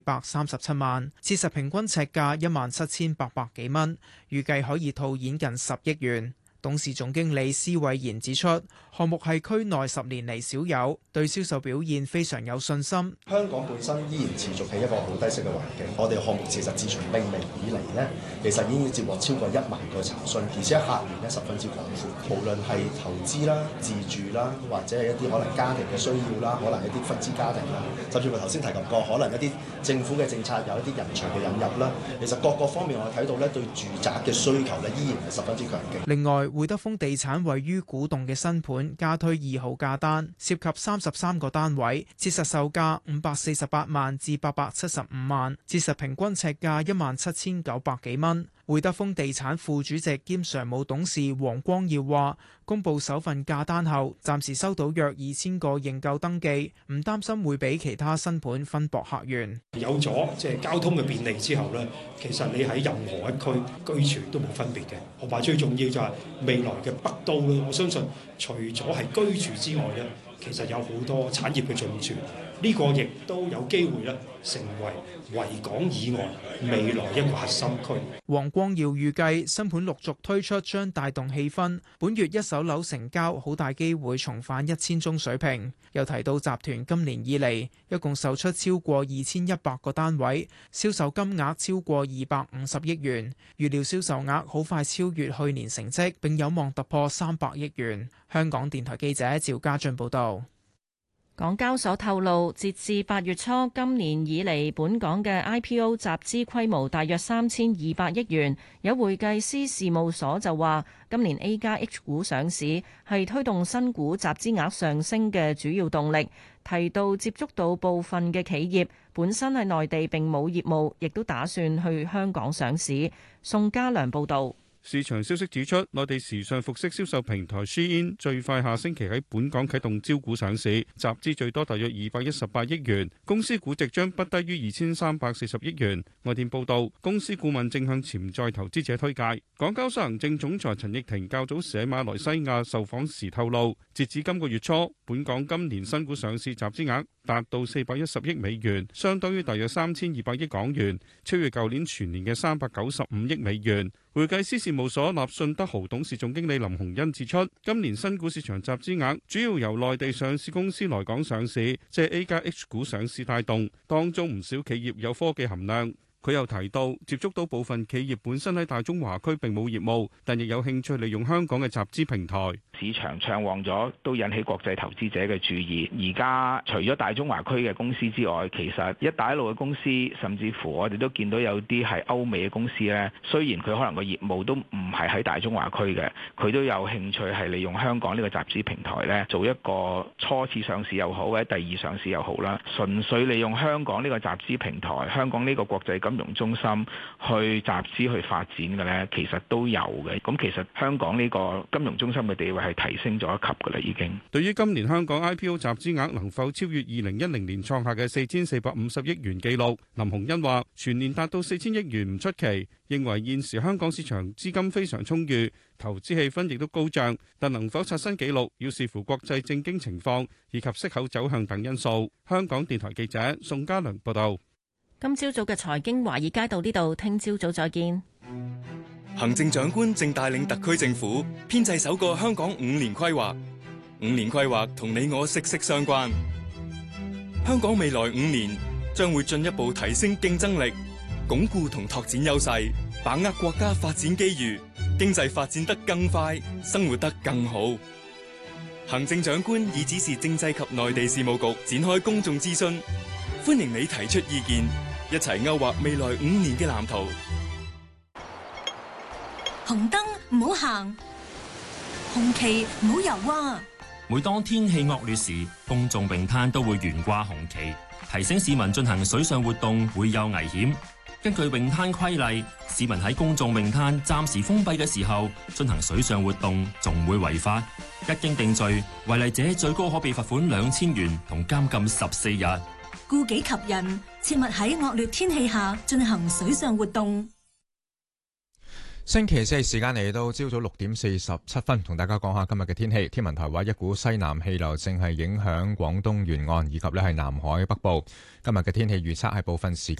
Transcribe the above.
137萬，切實平均尺價17,800幾蚊，預計可以套現近10億元。董事總經理施偉賢指出，項目係區內10年嚟少有，對銷售表現非常有信心。 香港本身依然持續係一個好低息嘅環境，我哋項目其實自從命名以嚟呢，其實已經接獲超過1萬個查詢，而且客源呢十分之廣闊，無論係投資啦、自住啦，或者係一啲可能家庭嘅需要啦，可能一啲分支家庭啦，甚至乎頭先提及過，可能一啲政府嘅政策有一啲人才嘅引入啦，其實各個方面我哋睇到呢，對住宅嘅需求呢，依然係十分之強勁。 另外，會德豐地產位於古洞嘅新盤加推2號價單，涉及33個單位，切實售價548萬至875萬，切實平均尺價17,900幾蚊。會德豐地產副主席兼常務董事黃光耀話，公布首份價單後，暫時收到約2000個認購登記，唔擔心會俾其他新盤分薄客源。 有咗交通嘅便利之後呢，其實你喺任何一區居住都冇分別嘅。同埋最重要就係未來嘅北都咧，我相信除咗係居住之外呢，其實有好多產業嘅進駐，呢個亦都有機會咧成為維港以外未來一個核心區。 黃光耀預計新盤陸續推出將帶動氣氛，本月一手樓成交好大機會重返1000宗水平。又提到集團今年以嚟一共售出超過2100個單位，銷售金額超過250億元，預料銷售額好快超越去年成績，並有望突破300億元。香港電台記者趙家俊報道。 港交所透露，截至8月初，今年以嚟本港嘅 IPO 集資規模大約3200億元。有會計師事務所就話，今年 A 加 H 股上市係推動新股集資額上升嘅主要動力。提到接觸到部分嘅企業本身喺內地並冇業務，亦都打算去香港上市。宋家良報導。 市場消息指出，內地時尚服飾銷售平台 Shein 最快下星期喺本港啟動招股上市，集資最多大約218億元，公司估值將不低於2340億元。外電報道，公司顧問正向潛在投資者推介。港交所行政總裁陳奕婷較早時喺馬來西亞受訪時透露，截至今個月初，本港今年新股上市集資額達到410億美元，相當於大約3200億港元，超越舊年全年嘅395億美元。會計師事務所立信德豪董事總經理林鴻恩指出，今年新股市場集資額主要由內地上市公司來港上市，即 A 加 H 股上市帶動，當中唔少企業有科技含量。佢又提到，接觸到部分企業本身喺大中華區並冇業務，但亦有興趣利用香港嘅集資平台。 市場暢旺咗，都引起國際投資者嘅注意。而家除咗大中華區嘅公司之外，其實一帶一路嘅公司，甚至乎我哋都見到有啲係歐美嘅公司咧。雖然佢可能個業務都唔係喺大中華區嘅，佢都有興趣係利用香港呢個集資平台咧，做一個初次上市又好，或者第二上市又好啦。純粹利用香港呢個集資平台，香港呢個國際金融中心去集資去發展嘅咧，其實都有嘅。咁其實香港呢個金融中心嘅地位係提升咗一級㗎啦，已經。 對於今年香港 IPO 集資額能否超越2010年創下嘅4450億元紀錄，林鴻恩話全年達到4000億元唔出奇，認為現時香港市場資金非常充裕，投資氣氛亦都高漲，但能否刷新紀錄要視乎國際政經情況以及息口走向等因素。香港電台記者宋家良報道。 今朝早嘅財經華爾街到呢度，聽朝早再見。 行政長官正帶領特區政府編製首個香港5年規劃，5年規劃同你我息息相關。香港未來5年將會進一步提升競爭力，鞏固同拓展優勢，把握國家發展機遇，經濟發展得更快，生活得更好。行政長官已指示政制及內地事務局展開公眾諮詢，歡迎你提出意見，一齊勾畫未來5年嘅藍圖。 紅燈唔好行，紅旗唔好游啊！ 每當天氣惡劣時，公眾泳灘都會懸掛紅旗，提醒市民進行水上活動會有危險。根據泳灘規例，市民喺公眾泳灘暫時封閉嘅時候進行水上活動，仲會違法。一經定罪，違例者最高可被罰款2000元同監禁14日。 顧己及人，切勿喺惡劣天氣下進行水上活動。 星期四時間嚟到朝早6:47，同大家講下今日嘅天氣。天文台話一股西南氣流正係影響廣東沿岸以及係南海北部。今日嘅天氣預測係部分時間